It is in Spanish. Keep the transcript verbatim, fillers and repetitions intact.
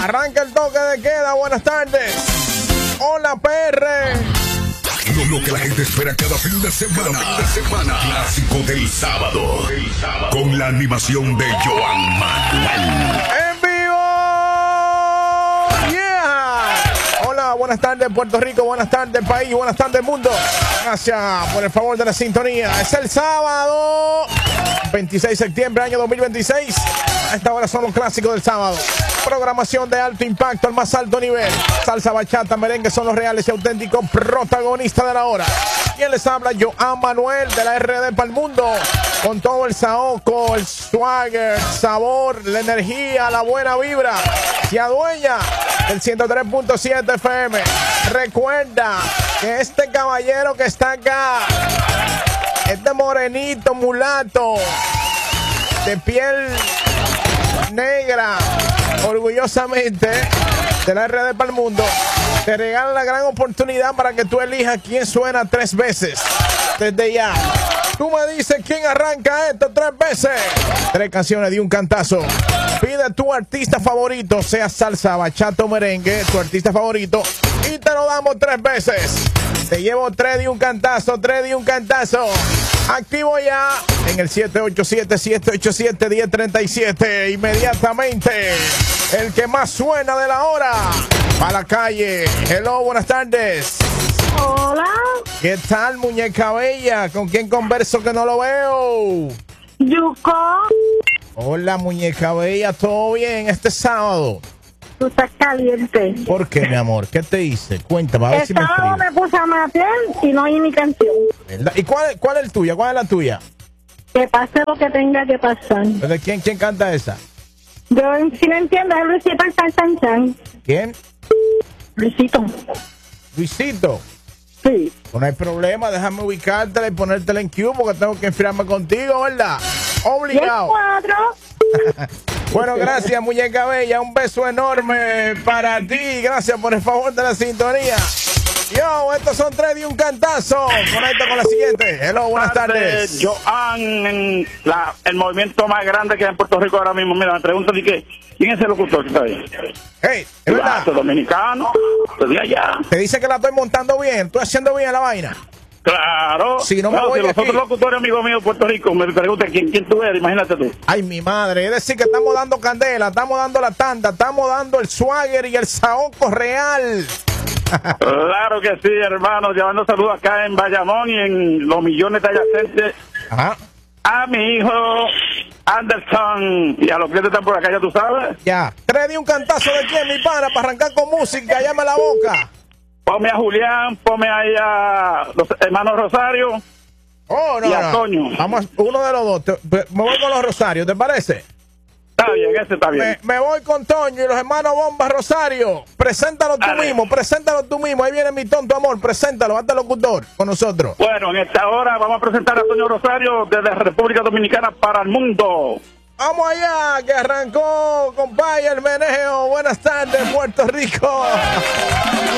Arranca el toque de queda. Buenas tardes. Hola, P R. Lo, lo que la gente espera cada fin de semana. Fin de semana. Clásico del sábado. El sábado. Con la animación de Joan Manuel. ¡En vivo! ¡Yeah! Hola, buenas tardes, Puerto Rico. Buenas tardes, país. Buenas tardes, mundo. Gracias por el favor de la sintonía. Es el sábado veintiséis de septiembre, año dos mil veintiséis. A esta hora son los clásicos del sábado. Programación de alto impacto al más alto nivel. Salsa, bachata, merengue son los reales y auténticos protagonistas de la hora. ¿Quién les habla? Joan Manuel de la R D para el mundo. Con todo el saoco, el swagger, el sabor, la energía, la buena vibra. Se adueña del ciento tres punto siete F M. Recuerda que este caballero que está acá, este morenito mulato de piel negra, orgullosamente de la R D para el mundo, te regala la gran oportunidad para que tú elijas quién suena tres veces. Desde ya, tú me dices quién arranca esto tres veces. Tres canciones de un cantazo. Pide tu artista favorito, sea salsa, bachata o merengue, tu artista favorito, y te lo damos tres veces. Te llevo tres de un cantazo, tres de un cantazo. Activo ya en el siete ocho siete, siete ocho siete, uno cero tres siete. Inmediatamente, el que más suena de la hora. A la calle. Hello, buenas tardes. Hola. ¿Qué tal, muñeca bella? ¿Con quién converso que no lo veo? Yuko. Hola, muñeca bella. ¿Todo bien este sábado? Tú estás caliente. ¿Por qué, mi amor? ¿Qué te hice? Cuéntame, a ver El si me sábado escribes. me puse a matear y no hay ni canción. ¿Verdad? ¿Y cuál, es- cuál es el tuya? ¿Cuál es la tuya? Que pase lo que tenga que pasar. ¿De quién, quién canta esa? Yo, si no entiendo, es Luisito el Tan Tan Tan. ¿Quién? Luisito. Luisito. Sí. No hay problema, déjame ubicártela y ponértela en queue porque tengo que enfriarme contigo, ¿verdad? Obligado. diez cuatro. Bueno, gracias, muñeca bella. Un beso enorme para ti. Gracias por el favor de la sintonía. Yo, estos son tres de un cantazo. Conecta con la siguiente. Hello, buenas tardes. Joan, en la, el movimiento más grande que hay en Puerto Rico ahora mismo. Mira, me preguntan de qué. ¿Quién es el locutor que está ahí? Hey, es verdad. Claro, dominicano, de allá. Te dice que la estoy montando bien. Estoy haciendo bien la vaina. Claro. Si no me Claro, voy si de los aquí. otros locutores, amigos míos de Puerto Rico, me preguntan quién, quién tú eres, imagínate tú. Ay, mi madre. Es decir, que estamos dando candela, estamos dando la tanda, estamos dando el swagger y el saoco real. Claro que sí, hermano. Llevando saludos acá en Bayamón y en los millones de adyacentes. Ajá. A mi hijo Anderson y a los clientes que están por acá, ya tú sabes. Ya. Tres de un cantazo de quién, mi pana, para arrancar con música. Llame la boca. Ponme a Julián, ponme ahí a los hermanos Rosario. Oh, no, Y a no. Toño. Vamos, uno de los dos. Te- me voy con los Rosarios, ¿te parece? Está bien, ese está bien. Me, me voy con Toño y los hermanos Bomba Rosario. Preséntalo tú Dale. mismo, preséntalo tú mismo. Ahí viene mi tonto amor, preséntalo, hazte locutor con nosotros. Bueno, en esta hora vamos a presentar a Toño Rosario desde República Dominicana para el mundo. Vamos allá, que arrancó, compadre, el meneo. Buenas tardes, Puerto Rico.